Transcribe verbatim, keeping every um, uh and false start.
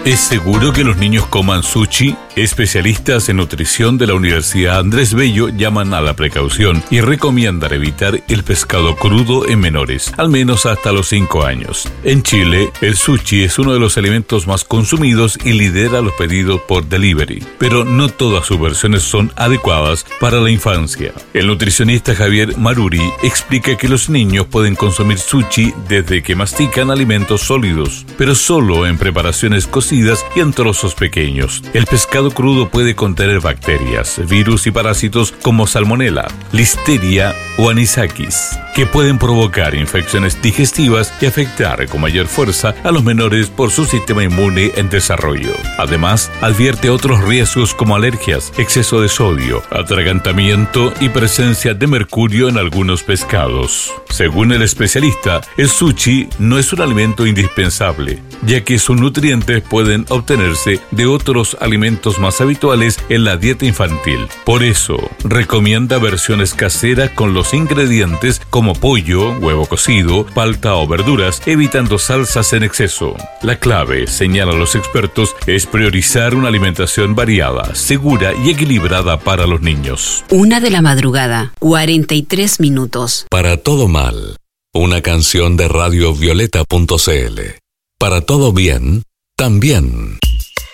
¿Es seguro que los niños coman sushi? Especialistas en nutrición de la Universidad Andrés Bello llaman a la precaución y recomiendan evitar el pescado crudo en menores, al menos hasta los cinco años. En Chile, el sushi es uno de los alimentos más consumidos y lidera los pedidos por delivery, pero no todas sus versiones son adecuadas para la infancia. El nutricionista Javier Maruri explica que los niños pueden consumir sushi desde que mastican alimentos sólidos, pero solo en preparaciones cocidas y en trozos pequeños. El pescado crudo puede contener bacterias, virus y parásitos como salmonela, listeria o anisakis, que pueden provocar infecciones digestivas y afectar con mayor fuerza a los menores por su sistema inmune en desarrollo. Además, advierte otros riesgos como alergias, exceso de sodio, atragantamiento y presencia de mercurio en algunos pescados. Según el especialista, el sushi no es un alimento indispensable, ya que sus nutrientes pueden obtenerse de otros alimentos más habituales en la dieta infantil. Por eso, recomienda versiones caseras con los ingredientes como pollo, huevo cocido, palta o verduras, evitando salsas en exceso. La clave, señalan los expertos, es priorizar una alimentación variada, segura y equilibrada para los niños. Una de la madrugada, cuarenta y tres minutos. Para todo mal, una canción de radio violeta punto c l. Para todo bien, también.